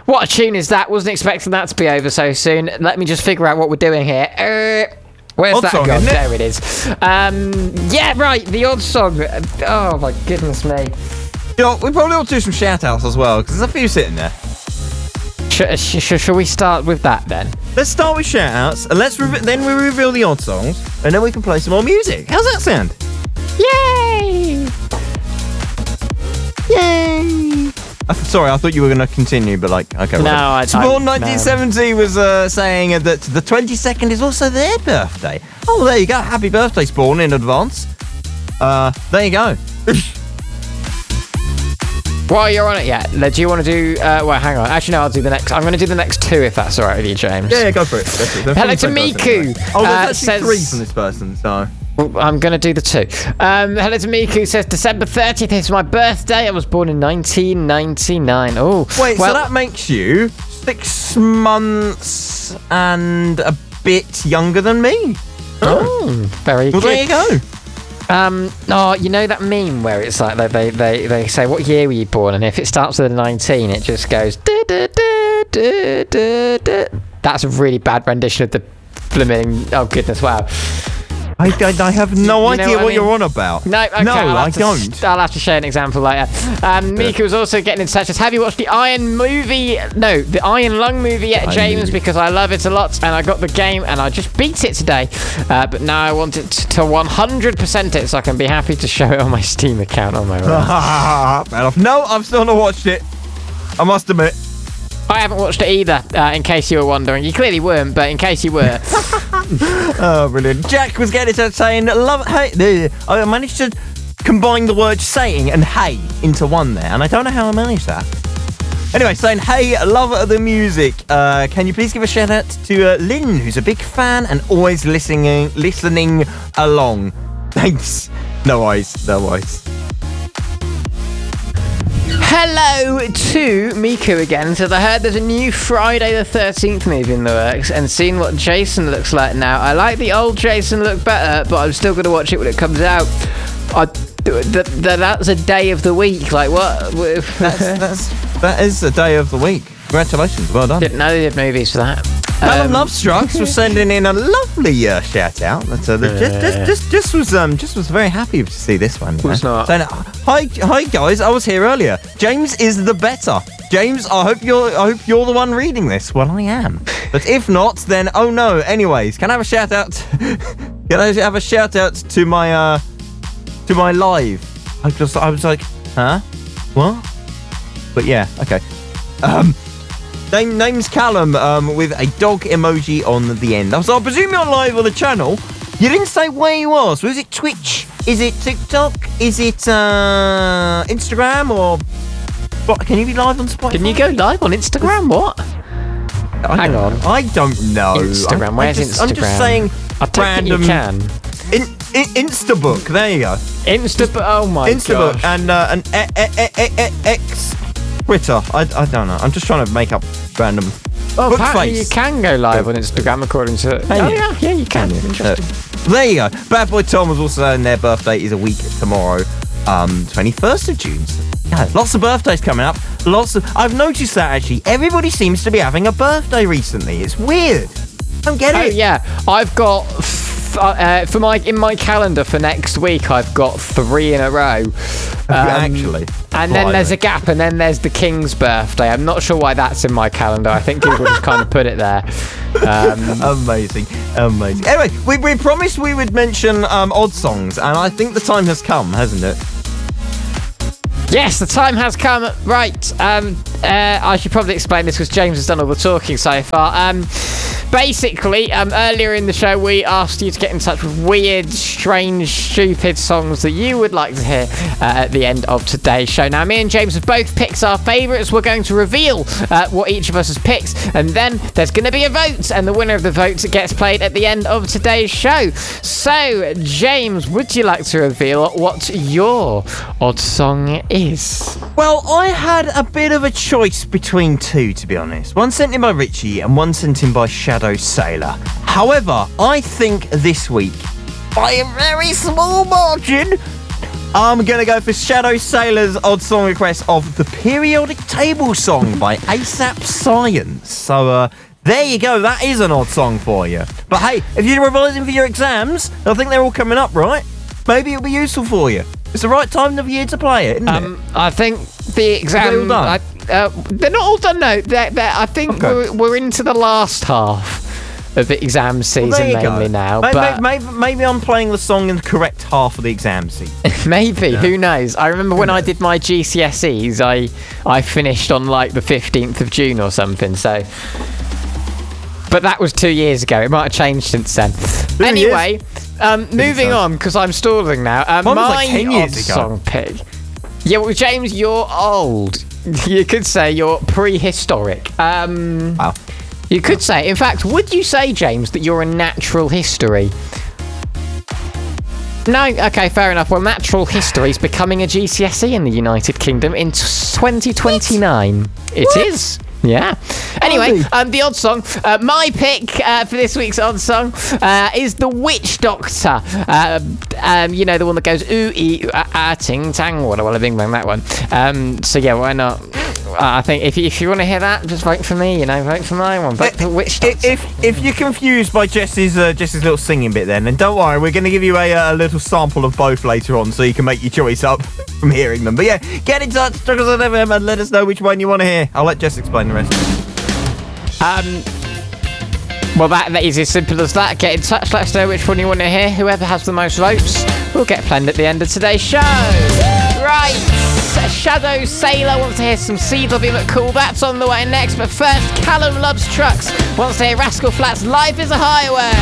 What a tune is that? Wasn't expecting that to be over so soon. Let me just figure out what we're doing here. Where's Odd that song, gone? isn't it? There it is. Yeah, right, the odd song. Oh, my goodness me. You know, we probably ought to do some shout-outs as well, because there's a few sitting there. Shall we start with that then? Let's start with shout-outs, and then we reveal the odd songs, and then we can play some more music. How's that sound? Yay! Yay! Sorry, I thought you were going to continue, but okay. No, I Spawn no. 1970 was saying that the 22nd is also their birthday. Oh, there you go. Happy birthday, Spawn, in advance. There you go. While you're on it, do you want to do... well, hang on. Actually, no, I'll do the next... I'm going to do the next two, if that's all right with you, James. Yeah, go for it. Hello to Miku. Anyway. Oh, there's actually three from this person, so... I'm going to do the two. Hello to Miku says, December 30th is my birthday. I was born in 1999. Oh, wait, so that makes you 6 months and a bit younger than me. Oh, very good. Well, there you go. Oh, you know that meme where it's like they say, what year were you born? And if it starts with a 19, it just goes... That's a really bad rendition of the flimming... Oh, goodness, wow. I have no idea what you're on about. No, okay, I don't. I'll have to share an example later. Mika was also getting in touch with, have you watched the Iron Lung movie yet, James? Because I love it a lot, and I got the game, and I just beat it today. But now I want it to 100% it, so I can be happy to show it on my Steam account on my own. No, I've still not watched it. I must admit. I haven't watched it either, in case you were wondering. You clearly weren't, but in case you were. Oh, brilliant. Jack was getting it saying, hey, I managed to combine the word saying and hey into one there, and I don't know how I managed that. Anyway, saying, hey, love the music. Can you please give a shout out to Lynn, who's a big fan and always listening along. Thanks. No worries. Hello to Miku again. So I heard there's a new Friday the 13th movie in the works, and seeing what Jason looks like now. I like the old Jason look better, but I'm still going to watch it when it comes out. That's a day of the week. Like what? That is a day of the week. Congratulations, well done. Didn't know they did movies for that. Alan Lovestrucks was sending in a lovely shout out. Just was very happy to see this one. Was not. Saying, hi guys, I was here earlier. James is the better. James, I hope you're the one reading this. Well, I am. But if not, then oh no. Anyways, can I have a shout out? Can I have a shout out to my live? I was like, huh? What? But yeah, okay. Name's Callum, with a dog emoji on the end. So I presume you're live on the channel. You didn't say where you was. Was it Twitch? Is it TikTok? Is it Instagram? Or what? Can you be live on Spotify? Can you go live on Instagram? What? Hang on. I don't know. Instagram. Where's Instagram? I'm just saying I don't random. think you can. Instabook. There you go. Instabook. Oh my god. Instabook and X. Twitter. I don't know. I'm just trying to make up random. Oh, apparently face. you can go live on Instagram according to... Yeah, you can. Interesting. There you go. Bad Boy Tom was also saying their birthday is a week tomorrow, 21st of June. So, yeah, lots of birthdays coming up. I've noticed that actually everybody seems to be having a birthday recently. It's weird. I don't get it. Oh yeah, I've got in my calendar for next week. I've got 3 in a row. Actually. And then there's a gap, and then there's the King's birthday. I'm not sure why that's in my calendar. I think people just kind of put it there. Amazing. Anyway, we promised we would mention odd songs, and I think the time has come, hasn't it? Yes, the time has come. Right. I should probably explain this because James has done all the talking so far. Basically, earlier in the show, we asked you to get in touch with weird, strange, stupid songs that you would like to hear at the end of today's show. Now, me and James have both picked our favourites. We're going to reveal what each of us has picked, and then there's going to be a vote, and the winner of the vote gets played at the end of today's show. So, James, would you like to reveal what your odd song is? Well, I had a bit of a choice between two, to be honest. One sent in by Richie and one sent in by Shadow Sailor. However, I think this week, by a very small margin, I'm going to go for Shadow Sailor's odd song request of The Periodic Table Song by ASAP Science. So, there you go. That is an odd song for you. But hey, if you're revising for your exams, I think they're all coming up, right? Maybe it'll be useful for you. It's the right time of year to play it, isn't it? I think the exam... Are they all done? They're not all done, no. I think we're into the last half of the exam season mainly now. Maybe I'm playing the song in the correct half of the exam season. Maybe, who knows? I remember when I did my GCSEs, I finished on like the 15th of June or something, so... But that was 2 years ago. It might have changed since then. Anyway, moving on, because I'm stalling now. Mine was like 10 years ago. Song pick. Yeah, well, James, you're old. You could say you're prehistoric. Wow. You could say. In fact, would you say, James, that you're a natural history? No? Okay, fair enough. Well, natural history is becoming a GCSE in the United Kingdom in 2029. It is. Yeah. Anyway, the odd song. My pick for this week's odd song is The Witch Doctor. You know, the one that goes ooh, ee, ah, ting, tang, walla, walla, bing, bang, that one. So, yeah, why not? I think if you want to hear that, just vote for me, vote for my one. Vote for Witch Doctor. If you're confused by Jess's little singing bit then don't worry, we're going to give you a little sample of both later on so you can make your choice up from hearing them. But yeah, get in touch, Struggles on FM, and let us know which one you want to hear. I'll let Jess explain the rest. Well, that is as simple as that. Get in touch, let us know which one you want to hear. Whoever has the most votes will get planned at the end of today's show. Right, Shadow Sailor wants to hear some Seeds of Him at Cool. That's on the way next. But first, Callum Loves Trucks wants to hear Rascal Flatts' Life is a Highway.